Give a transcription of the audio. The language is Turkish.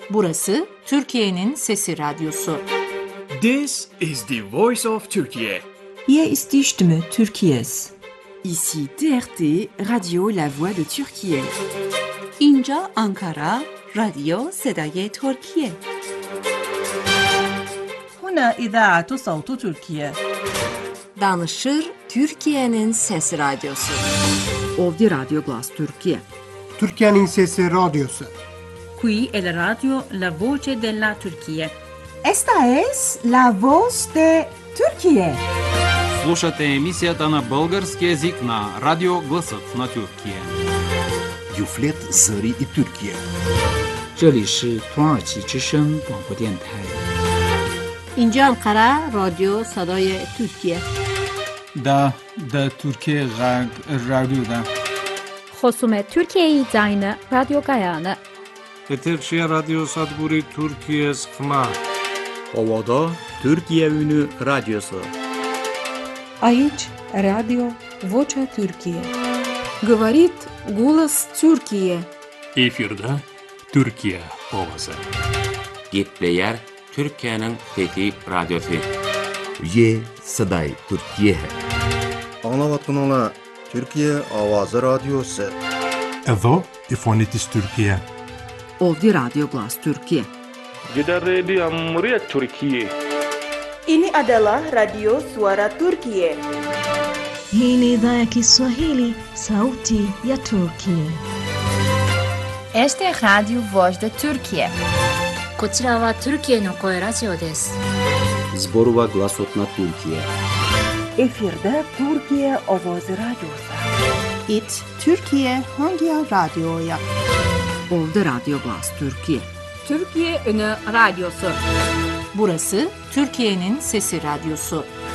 Burası Türkiye'nin Sesi Radyosu. This is the voice of Turkey. Hier ist die Stimme Türkiye's. Ici TRT, Radio La Voix de Türkiye. اینجا آنکارا، رادیو صدای ترکیه. هنا إذاعة صوت تركيا. Danışır Türkiye'nin Sesi Radyosu. Ovdje Radio Glas Türkiye. Türkiye'nin Sesi Radyosu. Qui è la radio La Voce della Turchia. Esta es la voz de Türkiye. Слушате емисията на български език на Радио Гласът на Türkiye. Юфлет Зари и Türkiye. 这里是土耳其之声广播电台。 اینجا انقره رادیو صدای ترکیه. دا ترکیه رادیو خصوم ترکیه زاین رادیو گایانه. Eterşehir Radyo Sadburi Türkiye Sıkma. Ovada Türkiye Ünü Radyosu. Aici Radio Vocea Türkiye. Говорит голос Türkiye. Efirde Türkiye ovası. Gitleyer Türkiye'nin Fethi Radyosu. Ye Saday Türkiye. Anlavatkanala Türkiye Avazı Radyosu. Evo İfonitis Türkiye. Ovdje Radio Glas Türkiye. Gider Radio Muria Türkiye. Ini adalah Radio Suara Turkiye. Hii ni idhaa ya Kiswahili, Sauti ya Turkiye. Este es Radio Voz de Turkiye. こちらはトルキエの声ラジオです。 Zborova Glasot na Türkiye. Efirde Türkiye Ovoz Radyosu. İt Türkiye hangi radyoya? Ovdje Radio Glas Türkiye. Türkiye Ünü Radyosu. Burası Türkiye'nin Sesi Radyosu.